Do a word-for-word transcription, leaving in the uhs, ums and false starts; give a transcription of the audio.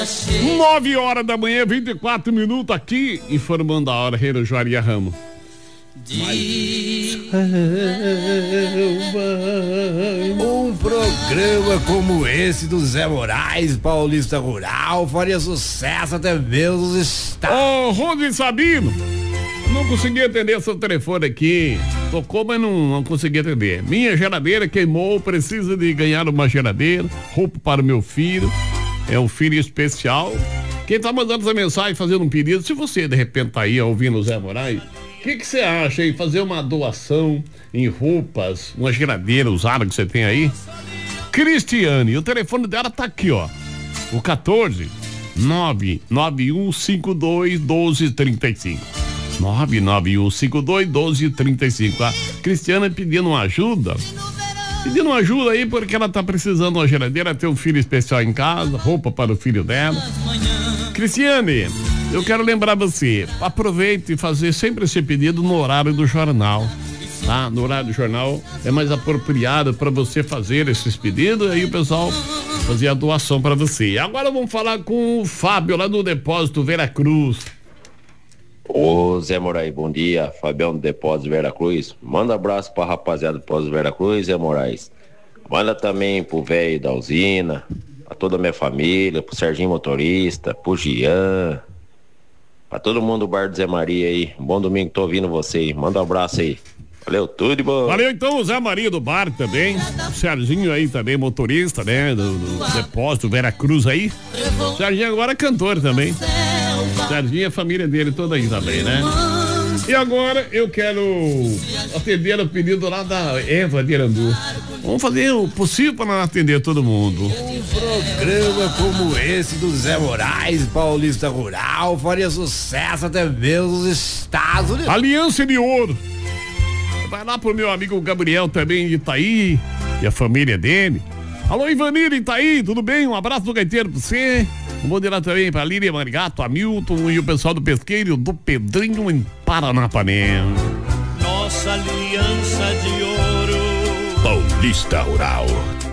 Nove horas da manhã, vinte e quatro minutos aqui, informando a hora, Reiro Joaria Ramos. Um programa como esse do Zé Moraes, Paulista Rural, faria sucesso até mesmo nos estados. Ô, Rony Sabino, não consegui atender seu telefone aqui. Tocou, mas não, não consegui atender. Minha geladeira queimou, preciso de ganhar uma geladeira, roupa para o meu filho. É um filho especial. Quem tá mandando essa mensagem, fazendo um pedido, se você de repente tá aí ouvindo o Zé Moraes, o que que você acha aí? Fazer uma doação em roupas, uma geladeira usada que você tem aí? Cristiane, o telefone dela tá aqui, ó. O quatorze nove nove um cinco dois um dois três cinco. nove nove um cinco dois um dois três cinco. A Cristiane pedindo uma ajuda. Pedindo uma ajuda aí porque ela tá precisando de uma geladeira, ter um filho especial em casa, roupa para o filho dela. Cristiane, eu quero lembrar você, aproveite e fazer sempre esse pedido no horário do jornal, tá? No horário do jornal é mais apropriado para você fazer esses pedidos, aí o pessoal fazer a doação para você. Agora vamos falar com o Fábio lá no Depósito Veracruz. Ô Zé Moraes, bom dia, Fabião do Depósito Veracruz. Manda abraço pra rapaziada do Depósito Veracruz, Zé Moraes. Manda também pro velho da usina, pra toda a minha família, pro Serginho Motorista, pro Gian, pra todo mundo do Bar do Zé Maria aí. Bom domingo, tô ouvindo você aí. Manda um abraço aí. Valeu, tudo de bom. Valeu então o Zé Maria do Bar também, o Serginho aí também, motorista, né, do, do Depósito Veracruz aí. O Serginho agora é cantor também. Serginho, a família dele toda aí também, né? E agora eu quero atender o pedido lá da Eva de Irandu. Vamos fazer o possível para atender todo mundo. Um programa como esse do Zé Moraes, Paulista Rural, faria sucesso até mesmo nos Estados Unidos. Aliança de Ouro. Vai lá pro meu amigo Gabriel também de Itaí e a família dele. Alô, Ivanir Itaí, tudo bem? Um abraço do gaiteiro pra você. Um bom dia lá também pra Lília Marigato, Hamilton e o pessoal do Pesqueiro do Pedrinho em Paranapanema. Nossa aliança de ouro. Paulista Rural.